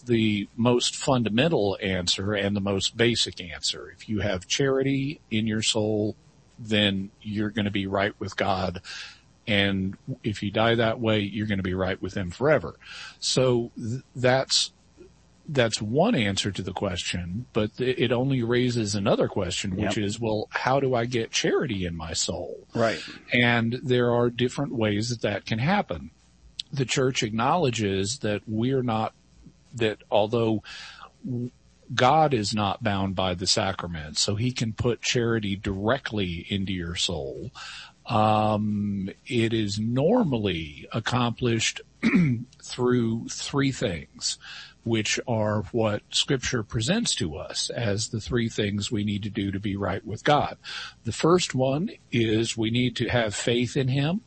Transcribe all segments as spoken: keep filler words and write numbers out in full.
the most fundamental answer and the most basic answer. If you have charity in your soul, then you're going to be right with God. And if you die that way, you're going to be right with him forever. So th- that's, that's one answer to the question, but th- it only raises another question, which yep. is, well, how do I get charity in my soul? Right. And there are different ways that that can happen. The church acknowledges that we're not, that although God is not bound by the sacrament, so he can put charity directly into your soul. Um, it is normally accomplished through three things, which are what Scripture presents to us as the three things we need to do to be right with God. The first one is we need to have faith in him.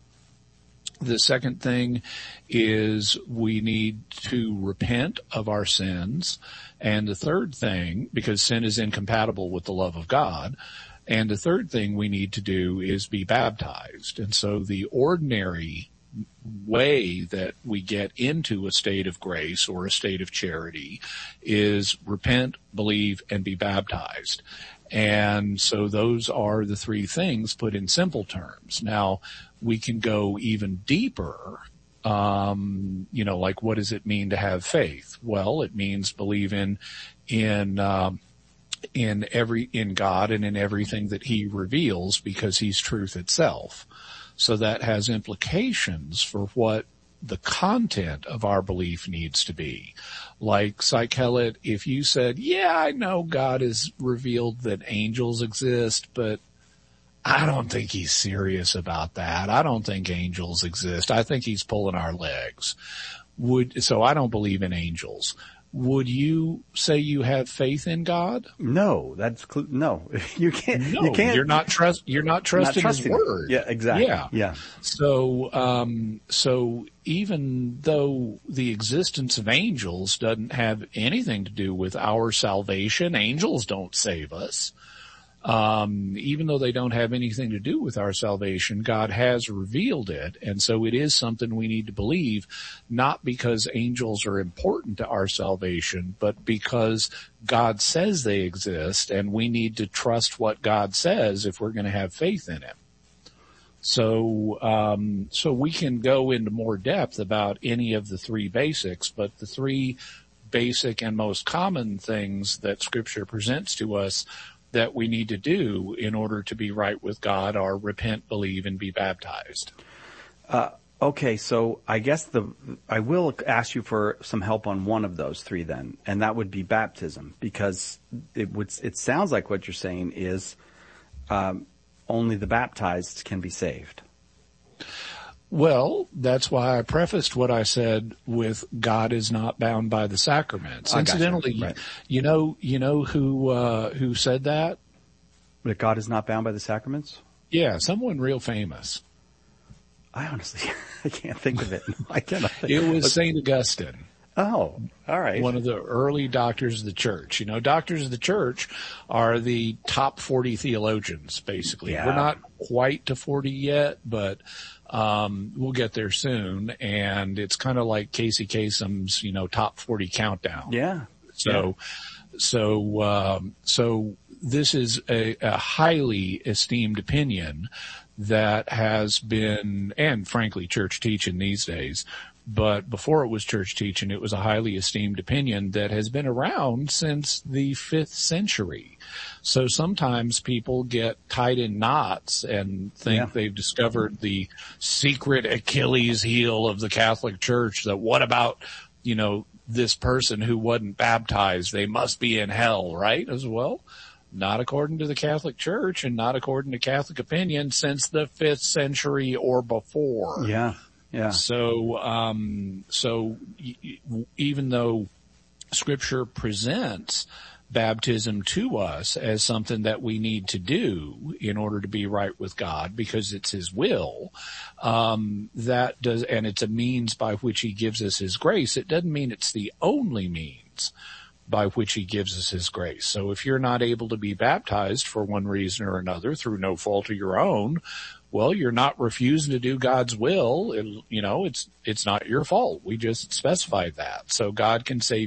The second thing is we need to repent of our sins. And the third thing, because sin is incompatible with the love of God, and the third thing we need to do is be baptized. And so the ordinary way that we get into a state of grace or a state of charity is repent, believe, and be baptized. And so those are the three things put in simple terms. Now, we can go even deeper. Um, you know, like what does it mean to have faith? Well, it means believe in, in, um, in every, in God and in everything that he reveals because he's truth itself. So that has implications for what the content of our belief needs to be. Like, Psychelet, if you said, yeah, I know God has revealed that angels exist, but I don't think he's serious about that. I don't think angels exist. I think he's pulling our legs. Would, so I don't believe in angels. Would you say you have faith in God? No, that's, cl- no, you can't, no, you can't. You're not trust, you're not trusting, not trusting his word. Yeah, exactly. Yeah. Yeah. So, um, so even though the existence of angels doesn't have anything to do with our salvation, angels don't save us. Um, even though they don't have anything to do with our salvation, God has revealed it. And so it is something we need to believe, not because angels are important to our salvation, but because God says they exist and we need to trust what God says if we're going to have faith in him. So, um, so we can go into more depth about any of the three basics, but the three basic and most common things that Scripture presents to us that we need to do in order to be right with God are repent, believe, and be baptized. Uh, okay, so I guess the I will ask you for some help on one of those three then, and that would be baptism, because it would it sounds like what you're saying is um, only the baptized can be saved. Well, that's why I prefaced what I said with God is not bound by the sacraments. I Incidentally, you. Right. you know, you know who, uh, who said that? That God is not bound by the sacraments? Yeah, someone real famous. I honestly, I can't think of it. I cannot. It was Saint Augustine. Oh, all right. One of the early doctors of the church. You know, doctors of the church are the top forty theologians, basically. Yeah. We're not quite to forty yet, but um we'll get there soon. And it's kind of like Casey Kasem's, you know, top forty countdown. Yeah. So, yeah. so, um, so this is a, a highly esteemed opinion that has been, and frankly, church teaching these days. But before it was church teaching, it was a highly esteemed opinion that has been around since the fifth century. So sometimes people get tied in knots and think yeah. they've discovered the secret Achilles heel of the Catholic Church, that what about, you know, this person who wasn't baptized? They must be in hell, right? As well, not according to the Catholic Church and not according to Catholic opinion since the fifth century or before. Yeah. Yeah. So, um, so even though Scripture presents baptism to us as something that we need to do in order to be right with God because it's his will, um, that does, and it's a means by which he gives us his grace. It doesn't mean it's the only means by which he gives us his grace. So if you're not able to be baptized for one reason or another through no fault of your own, well, you're not refusing to do God's will. It, you know, it's, it's not your fault. We just specified that. So God can save